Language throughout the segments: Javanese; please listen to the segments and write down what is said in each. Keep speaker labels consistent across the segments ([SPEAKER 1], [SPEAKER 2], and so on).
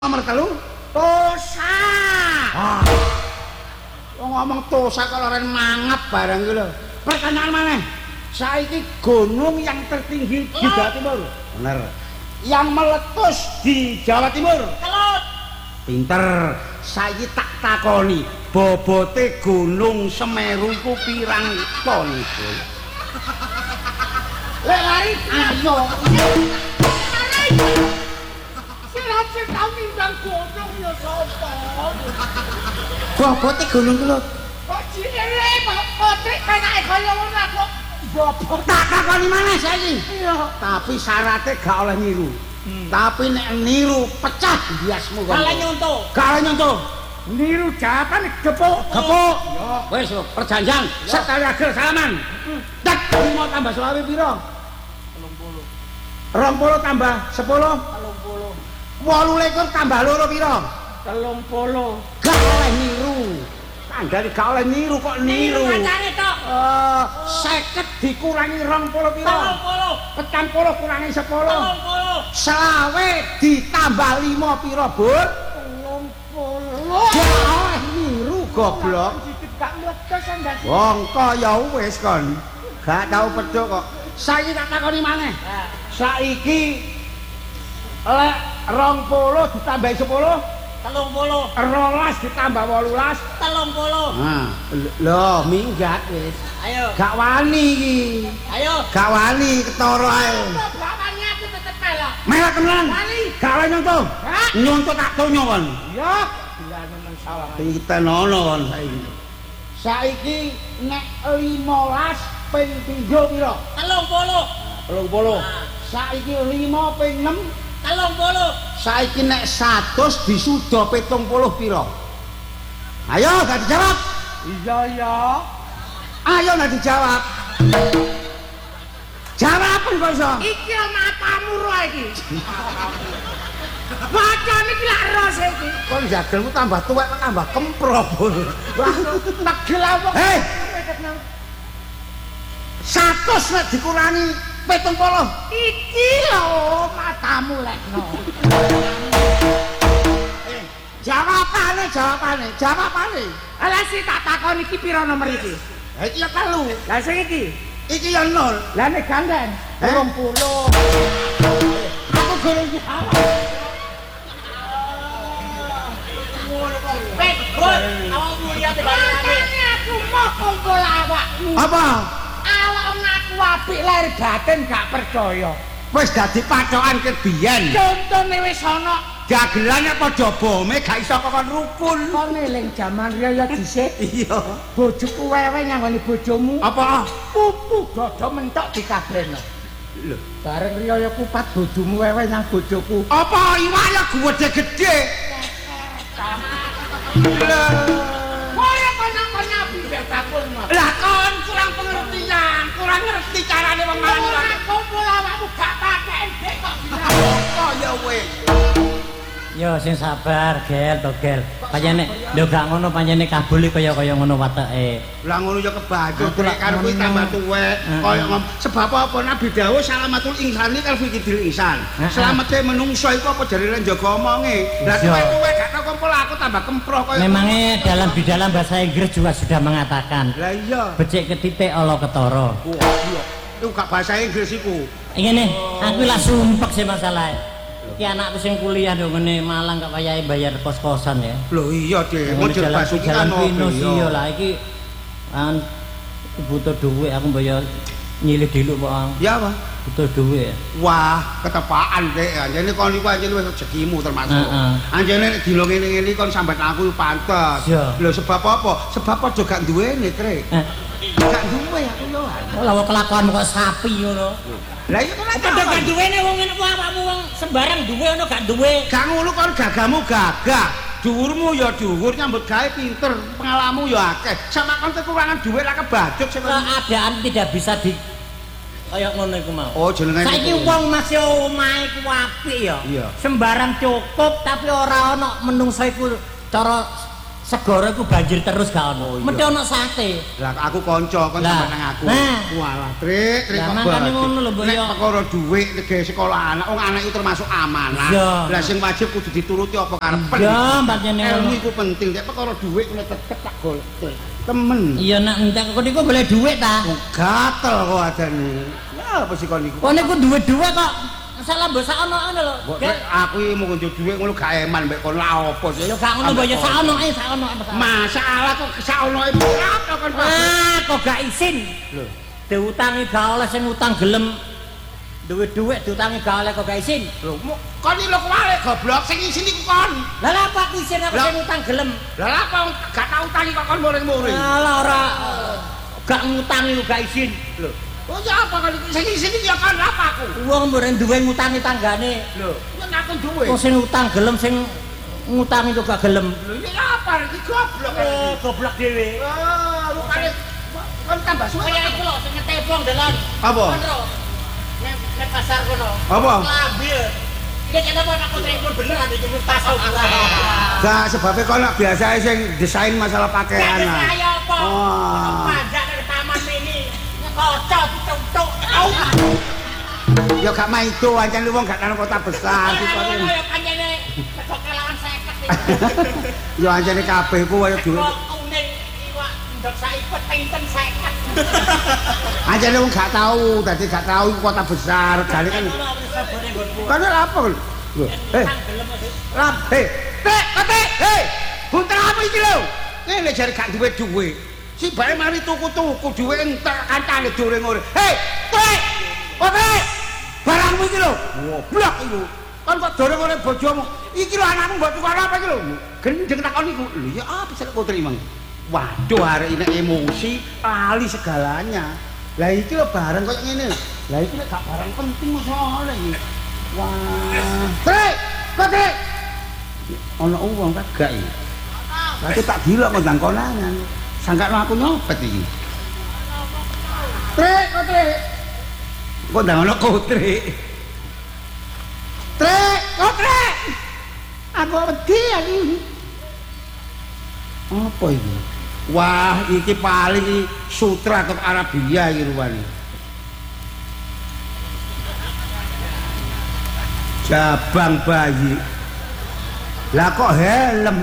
[SPEAKER 1] Nomor 3 Tosa. Ah. Ngomong Tosa kalau ren mangap barang gitu. Pertanyaan mana? Saiki gunung yang tertinggi di Jawa Timur. Bener. Yang meletus di Jawa Timur.
[SPEAKER 2] Kelut.
[SPEAKER 1] Pinter. Saiki tak takoni, bobote gunung Semeru ku pirang ton itu? Lek lari ayo.
[SPEAKER 2] Sing tau nimbang gunung ya sapa?
[SPEAKER 1] Bobote gunung Kelut.
[SPEAKER 2] Kok cinele potrik penake kaya ngono aku. Bobot.
[SPEAKER 1] Tak takoni maneh saiki.
[SPEAKER 2] Iya.
[SPEAKER 1] Tapi syaratnya gak oleh niru. Tapi nek niru pecah biasmu kok.
[SPEAKER 2] Kale nyontoh.
[SPEAKER 1] Gak oleh nyontoh.
[SPEAKER 2] Niru jawaban gepuk.
[SPEAKER 1] Gepuk. Wis perjanjian sekali akhir salaman. Dak 5 tambah 20 piro? 20 tambah 10
[SPEAKER 2] 30.
[SPEAKER 1] 28 tambah 2 piro?
[SPEAKER 2] 30.
[SPEAKER 1] Gak oleh niru. Tandane gak oleh niru kok niru.
[SPEAKER 2] Kancane tok.
[SPEAKER 1] 50 dikurangi 20 piro?
[SPEAKER 2] 30.
[SPEAKER 1] 40 kurangi 10.
[SPEAKER 2] 30.
[SPEAKER 1] Selawe ditambah 5 piro, Bur?
[SPEAKER 2] 30.
[SPEAKER 1] Gak oleh niru goblok.
[SPEAKER 2] Gak mletus ndak.
[SPEAKER 1] Wong kaya wis kon. Gak tau pedhok kok. Saiki tak takoni maneh. Saiki lek 20 ditambahi 10,
[SPEAKER 2] 30.
[SPEAKER 1] 12 ditambah 18.
[SPEAKER 2] 30.
[SPEAKER 1] Nah, lho minggat wis.
[SPEAKER 2] Ayo.
[SPEAKER 1] Gak wani iki.
[SPEAKER 2] Ayo.
[SPEAKER 1] Gak wani ketara ae.
[SPEAKER 2] Bapaknya aku tetep melok.
[SPEAKER 1] Melok tenan.
[SPEAKER 2] Wani.
[SPEAKER 1] Gak oleh nyontoh.
[SPEAKER 2] Hah?
[SPEAKER 1] Nyontoh tak donya kon.
[SPEAKER 2] Ya, bilane men salah.
[SPEAKER 1] Piten ono kon saiki. Saiki nek 15 ping 3 piro?
[SPEAKER 2] 30.
[SPEAKER 1] 30. Saiki 5 ping 6.
[SPEAKER 2] 30.
[SPEAKER 1] Saiki nek 100 disuda 70 piro? Ayo gak dijawab.
[SPEAKER 2] Iya ya.
[SPEAKER 1] Ayo gak dijawab. Jawaban kok iso.
[SPEAKER 2] Iki matamu ro iki. Bacane iki lak ro iki.
[SPEAKER 1] Kon jagelmu tambah tuwek kok tambah kempro.
[SPEAKER 2] Wah, tegel apa?
[SPEAKER 1] Hei, 100 nek dikurangi 70.
[SPEAKER 2] Iki lho matamu lekno.
[SPEAKER 1] Jawabane.
[SPEAKER 2] Ala sing tak takon iki pira nomor iki?
[SPEAKER 1] Ha iki ya 3.
[SPEAKER 2] Lah sing iki?
[SPEAKER 1] Iki ya 0.
[SPEAKER 2] Lah nek ganden 20.
[SPEAKER 1] Aku goreng
[SPEAKER 2] Wek, bos, awak mulia tebarane. Aku mau kumpul awakmu.
[SPEAKER 1] apa?
[SPEAKER 2] Awak ngaku apik lahir batin gak percaya.
[SPEAKER 1] Wis dadi patokan kebiyen.
[SPEAKER 2] Contone wis ana.
[SPEAKER 1] Dagelane padha bome gak iso kon rukun.
[SPEAKER 2] Kon eling jaman riya dhisik.
[SPEAKER 1] Iya.
[SPEAKER 2] Bojoku wewe nyanggoni bojomu.
[SPEAKER 1] Apa?
[SPEAKER 2] Pupu dodo mentok dikabreno.
[SPEAKER 1] Lho,
[SPEAKER 2] Bareng riya kupat bojomu wewe nang bojoku.
[SPEAKER 1] apa iwake gede-gede?
[SPEAKER 2] Kaya kaya bibek bakul mah.
[SPEAKER 1] Lah kon kurang pengertian, kurang ngerti carane wong lanang.
[SPEAKER 2] Ora kumpul awakmu gak pakai ndek kok bisa.
[SPEAKER 1] Kaya wis.
[SPEAKER 3] Yo sing sabar, Gel, to Gel. Pancene lho gak ngono pancene kabul kaya ngono wateke.
[SPEAKER 1] Lah ngono ya kebacut
[SPEAKER 3] Aku
[SPEAKER 1] rek
[SPEAKER 3] lak
[SPEAKER 1] karo kuwi
[SPEAKER 3] ngono.
[SPEAKER 1] tambah tuwek. Kaya sebab apa Nabi dawuh salamatul insani kal fikidil insan. Selamete menungso iku apa jarine njaga omonge. Lah
[SPEAKER 3] Iya.
[SPEAKER 1] tuwek gak tau kumpul aku tambah kemproh kaya.
[SPEAKER 3] Memangnya di dalam bahasa Inggris juga sudah mengatakan
[SPEAKER 1] Lah iya.
[SPEAKER 3] becik ketitik ala ketara.
[SPEAKER 1] Wah, iya. Itu gak bahasa Inggris iku.
[SPEAKER 3] Ngene, aku lah sumpek sih masalah. Iki anakku sing kuliah ndok ngene Malang gak wayahe bayar kos-kosan ya.
[SPEAKER 1] Lho iya, Dik. Model basuki kan
[SPEAKER 3] Pinus iya lah iki butuh duit aku bayar nyilih dulu Pak.
[SPEAKER 1] Ya apa?
[SPEAKER 3] Butuh duit.
[SPEAKER 1] Wah, ketepaan Dik. Anjene kon iku anjene wis rezekimu termasuk.
[SPEAKER 3] Heeh.
[SPEAKER 1] Anjene nek dilo ngene-ngene kon sambat aku pantes.
[SPEAKER 3] Iya.
[SPEAKER 1] Lho sebab apa? Sebab aja gak duwene, Trik. Gak duwe aku yo.
[SPEAKER 3] Lah kok kelakuanmu kok sapi ngono.
[SPEAKER 1] Lah iya kok
[SPEAKER 2] Padha gak duwene wong ngene ku awakmu wong sembarang duwe ono gak duwe.
[SPEAKER 1] gak ngono kon gagamu gagah. Dhuwurmu ya dhuwur, nyambut gawe pinter, pengalamanmu ya akeh. Sama kon kekurangan duit lah kebacut sing.
[SPEAKER 3] Keadaan tidak bisa di kayak ngono iku mau.
[SPEAKER 1] Oh, jenenge.
[SPEAKER 3] Saiki wong masih omahe ku apik ya.
[SPEAKER 1] Iya.
[SPEAKER 3] Sembarang cukup tapi ora ana menungso iku cara segara iku banjir terus gak ono. Mesti ono sate.
[SPEAKER 1] Lah aku kanca kon sampe nang aku. Walah, Trik kok
[SPEAKER 3] makane ngono lho, Mbok.
[SPEAKER 1] Nek perkara dhuwit nege sekolah anak, wong anak itu termasuk amanah. Lah sing wajib kudu dituruti apa karepen.
[SPEAKER 3] Ya, pancene ngono.
[SPEAKER 1] Ilmu iku penting, nek perkara dhuwit kuwi tetep tak golek. Temen.
[SPEAKER 3] Iya nek entek kok niku golek dhuwit ta.
[SPEAKER 1] Gatel kok adane. Ya apa sih kon niku?
[SPEAKER 3] Kok niku duwe-duwe kok salah mbok sak ono ngono lho.
[SPEAKER 1] Aku iki mau njuk dhuwit ngono gak eman mbek kon la opo sih.
[SPEAKER 3] Ya gak ngono mbok ya sak ono ae sak ono.
[SPEAKER 1] Masalah kok sak ono e berat kon.
[SPEAKER 3] Kok gak izin. Lho, diutangi gak oleh sing utang gelem. Duwe dhuwit diutangi gak oleh kok gak izin.
[SPEAKER 1] Lho, kon iki lho kuwale goblok sing izin iku kon.
[SPEAKER 3] Lah lha apa izin aku sing utang gelem?
[SPEAKER 1] Lah lha apa gak tau utangi kok kon muring-muring.
[SPEAKER 3] Lah ora gak ngutangi kok gak izin. Lho.
[SPEAKER 1] Oh ya apa kali sing izin iki ya kan apa aku.
[SPEAKER 3] Wong mrene duwe ngutangi tanggane.
[SPEAKER 1] Lho, ya aku duwe.
[SPEAKER 3] Wong sing utang gelem sing ngutangi kok gak gelem.
[SPEAKER 1] Lho ya apa iki goblok kan.
[SPEAKER 3] Goblok dhewe.
[SPEAKER 1] Rupane kon tambah suwe.
[SPEAKER 3] Kaya iku lho sing ngetepong dalan.
[SPEAKER 1] Apa?
[SPEAKER 3] Nek pasar kono.
[SPEAKER 1] Apa?
[SPEAKER 3] Lambil. Iki kenapa aku telepon bener ada jemput tas aku.
[SPEAKER 1] Gak sebabnya kau nak biasa sing desain masalah pakaian.
[SPEAKER 3] Saya apa? Pajak dari taman ini. Kocok tutuk.
[SPEAKER 1] Ya gak main itu, ancen wong gak nang kota besar
[SPEAKER 3] gitu. Ya pancene kok kelangan 50.
[SPEAKER 1] Ya ancene kabeh ku kaya dhuwit.
[SPEAKER 3] Kuning iwak ndok saipet pinten 50.
[SPEAKER 1] Ancene wong gak tahu, dadi gak tahu kota besar, jane kan. Kan apa lho? Lap, Tek, buntel apa iki lho? Ngene jare gak duwe dhuwit. Si bae mari tuku-tuku dhuwit entek kancane dureng-ureng. Hei, Tek! Tek! Barangmu iki lho. Goblok iku. Kon kok dureng-ureng bojomu. Iki lho anakmu mbok tukar apa iki lho? Gendeng takon iku. Lho ya apa sih kok terima? Waduh hari ini emosi, lali segalanya. Lah iki lho barang koyo ngene. Lah iki nek gak barang penting masalah iki. Wah. Trek, Trek. Ono wong kagak iki. Lah tak dilok kok konangan. Sangkakno aku nyopet iki. Trek, Trek. Kok ndang ono Trek. Trek, Trek. Aku wedi iki. Apa iki? Wah, iki paling iki sutra ke Arabia iki rupane. Jabang bayi. Lah kok helm?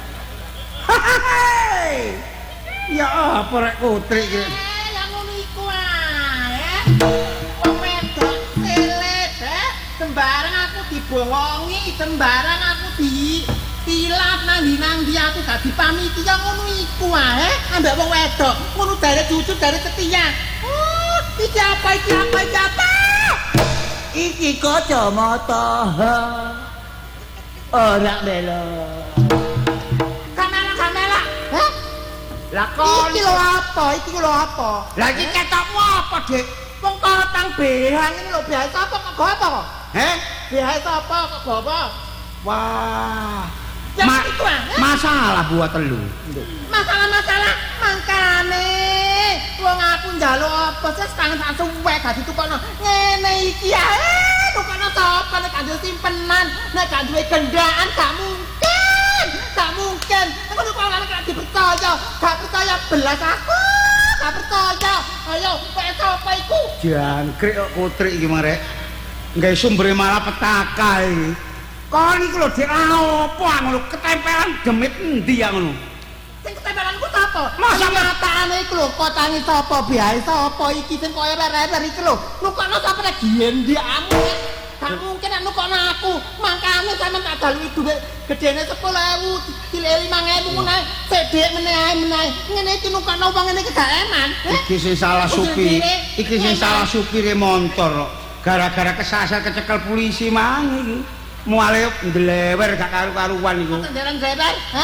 [SPEAKER 1] Ya apa rek Putri iki?
[SPEAKER 2] Ya ngono iku ae. Wong wedok telet, sembarang aku dibohongi, sembarang aku tilap nang ndi aku gak dipamiti ya ngono iku ae. Ambek wong wedok, ngono dari jujur dari setia. Iki apa?
[SPEAKER 3] Iki kacamata. Ora melo.
[SPEAKER 2] Kamera. Hah?
[SPEAKER 1] Lah kon
[SPEAKER 2] Iki lho apa?
[SPEAKER 1] Lah iki ketokmu apa, Dik?
[SPEAKER 2] Wong kotang behang ini lho biasa apa kok apa kok?
[SPEAKER 1] Heh?
[SPEAKER 2] Biasa apa kok apa?
[SPEAKER 1] Wah.
[SPEAKER 2] Ya itu
[SPEAKER 1] Masalah buat telu.
[SPEAKER 2] Masalah mangkane. Wong aku njaluk apa sih kangen sak suwe gak ditukokno. Ngene iki ae tukokno sapa nek gak duwe simpenan, nek gak duwe gendaan gak mungkin. Nek tukokno nek dipercaya, gak percaya belas aku. Gak percaya. Ayo, kowe sapa iku?
[SPEAKER 1] Jangkrik kok Putri iki marek. Nggae sumbere malah petaka iki. Kon iku lho Dik opo ngono ketempelan demit endi ya ngono?
[SPEAKER 2] Sing ketempelanku sapa?
[SPEAKER 1] Masa
[SPEAKER 2] matane iku lho kotangi sapa biae sapa iki sing koyo rerer iki lho. Nukokno sapa nek diendiamu. Gak mungkin nek nukokno aku. Mangkane sampean tak daluki dhuwit gedene 10.000, cilik 5.000 meneh. Sik dhek meneh. Ngene iki nukokno wong ngene iki gak eman.
[SPEAKER 1] Iki sing salah supir. Iki sing salah supire montor. Gara-gara kesasar kecekel polisi mang iki. Muale ndlewer gak karu-karuan iku.
[SPEAKER 2] Ndlewer? Hah?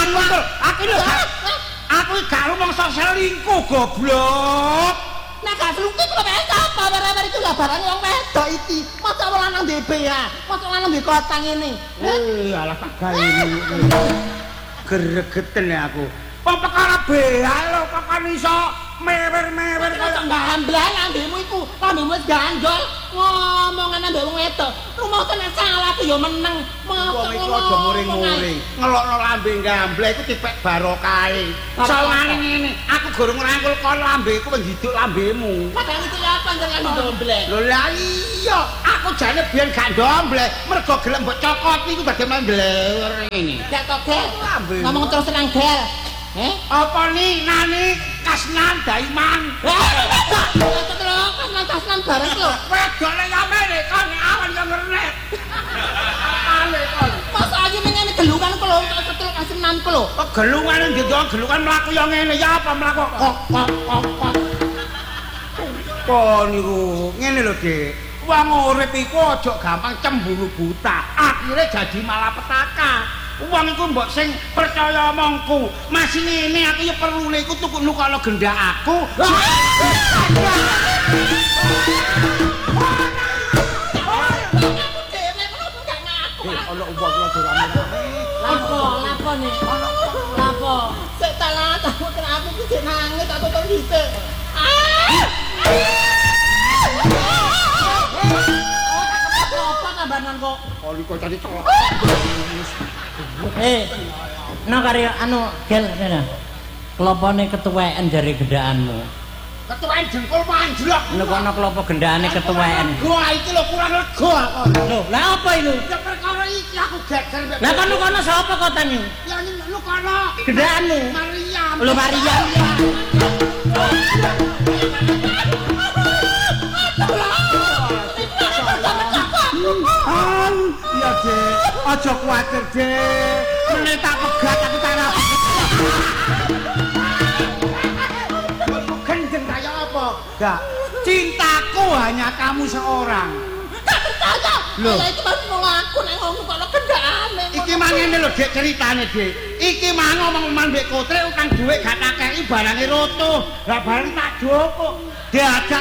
[SPEAKER 1] Aku gak rumangsa selingkuh goblok.
[SPEAKER 2] Nek gak selingkuh kok apa barang iki lah barang wong wedok iki. Masa wong lanang DB ya. Masa lanang di kota ngene.
[SPEAKER 1] Alah tak gawe ini. Gregeten ya aku. Wong perkara beha lho kok kan iso mewer kaya
[SPEAKER 2] Gamblang lambemu iku, lambemu wis gandol. Ngomongan ambek wong wedok. Rumah tenan salah ya meneng.
[SPEAKER 1] wong iku aja nguring-nguring. Ngelokno lambe gambleh iku dipek barokahe. Sawangane ngene, aku gorong ngrangkul kon lambeku wis hiduk lambemu.
[SPEAKER 2] Padahal itu apa jenengan domblek.
[SPEAKER 1] Lho lah iya, aku jane biyen gak dombleh, mergo gelem mbok cokoti iku bagaimana blewer ngene.
[SPEAKER 2] Gak kok, Gel. Ngomong terus terang, Gel.
[SPEAKER 1] Apa nih nani kasnan daiman?
[SPEAKER 2] Kasnan bareng lho.
[SPEAKER 1] Wedone nyamene kon awan yo ngernet. Ale kon.
[SPEAKER 2] Mas ayu ngene gelungan kok lho, setruk kasnan kok lho.
[SPEAKER 1] Gelungan ndek gelungan mlaku yo ngene ya apa mlaku kok. Kon niku ngene lho, Dik. Wong urip iku aja gampang cemburu buta. Akhire jadi malapetaka. Wong iku mbok sing percaya omongku. Masih ngene aku ya perlune iku tuku nukokno gendak aku. Ono uang lho rame-rame.
[SPEAKER 2] Lapo nih? Lapo? Sik talah aku kenapa aku sik nangis tak tonton dhisik. Apa kabaran kok?
[SPEAKER 1] Oli kok tadi celok.
[SPEAKER 3] No kari anu Gel kene. Klopone ketuweken jare gendakanmu.
[SPEAKER 1] Ketuaan jengkol manjlok.
[SPEAKER 3] Nek ana klopo gendakane ketuweken.
[SPEAKER 1] Wah iki lho kurang lega kok.
[SPEAKER 3] Lho, lah apa itu?
[SPEAKER 1] Ya perkara iki aku geger mbek.
[SPEAKER 3] Lah kono sapa kotane?
[SPEAKER 1] Ya lu kono.
[SPEAKER 3] Gendakanmu.
[SPEAKER 1] Mariam.
[SPEAKER 3] Lho Mariam.
[SPEAKER 1] Ya Dek, aja kuwatir Dek. Mene tak pegat aku tak rapi. Gendeng kaya apa? Gak. Cintaku hanya kamu seorang.
[SPEAKER 2] Lho, iki masih mau aku nek ngomong kok kendane.
[SPEAKER 1] Iki mang ngene lho Dek ceritane Dek. Iki mang ngomong mbek Kotre utang dhuwit gak tak kei barange roto. Lah bareng tak joko. Diajak